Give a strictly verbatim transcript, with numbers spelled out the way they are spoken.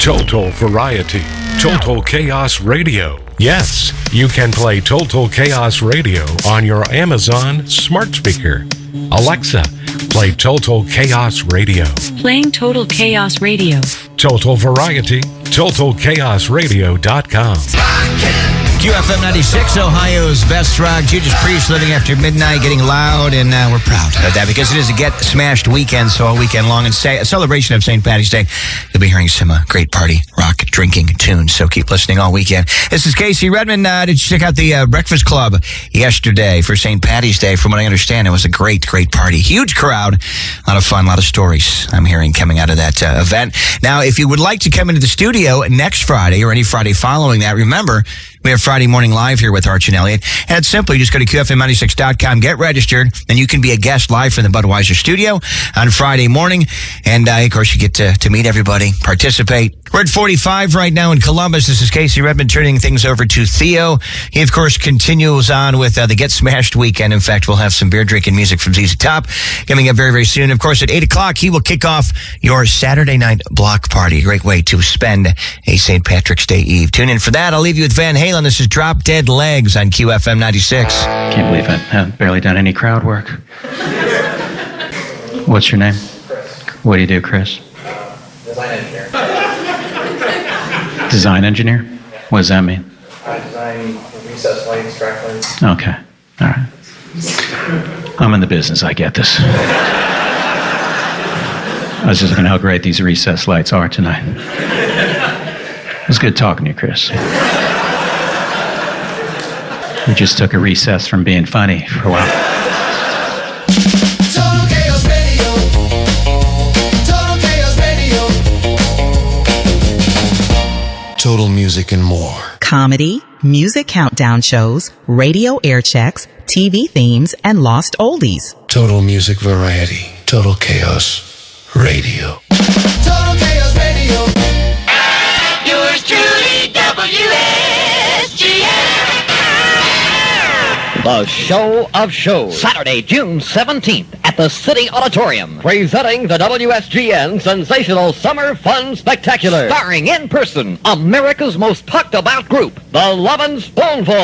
Total Variety, Total Chaos Radio. Yes, you can play Total Chaos Radio on your Amazon smart speaker. Alexa, play Total Chaos Radio. Playing Total Chaos Radio. Total Variety, total chaos radio dot com. Q F M ninety-six, Ohio's best rock. Judas Priest, Living After Midnight, getting loud, and uh, we're proud of that because it is a Get Smashed weekend, so all weekend long. And say, a celebration of Saint Patty's Day. You'll be hearing some uh, great party, rock, drinking tunes, so keep listening all weekend. This is Casey Redmond. Uh, did you check out the uh, Breakfast Club yesterday for Saint Patty's Day? From what I understand, it was a great, great party. Huge crowd, a lot of fun, a lot of stories I'm hearing coming out of that uh, event. Now, if you would like to come into the studio next Friday or any Friday following that, remember, we have Friday Morning Live here with Arch and Elliott. And it's simple. You just go to Q F M ninety-six dot com, get registered, and you can be a guest live from the Budweiser studio on Friday morning. And, uh, of course, you get to, to meet everybody, participate. We're at forty-five right now in Columbus. This is Casey Redmond turning things over to Theo. He, of course, continues on with uh, the Get Smashed weekend. In fact, we'll have some beer drinking music from Z Z Top coming up very, very soon. Of course, at eight o'clock, he will kick off your Saturday night block party. A great way to spend a Saint Patrick's Day Eve. Tune in for that. I'll leave you with Van Halen. This is Drop Dead Legs on Q F M ninety-six. Can't believe I have barely done any crowd work. What's your name? Chris. What do you do, Chris? Uh, design engineer. Design engineer? What does that mean? I design recessed lights, track lights. Okay. All right. I'm in the business. I get this. I was just looking at how great these recessed lights are tonight. It was good talking to you, Chris. We just took a recess from being funny for a while. Total Chaos Radio. Total Chaos Radio. Total music and more. Comedy, music countdown shows, radio air checks, T V themes, and lost oldies. Total music variety. Total Chaos Radio. Total Chaos Radio. Yours truly, W S G N. The Show of Shows, Saturday, June seventeenth at the City Auditorium. Presenting the W S G N Sensational Summer Fun Spectacular. Starring in person, America's most talked about group, the Lovin' Spoonful.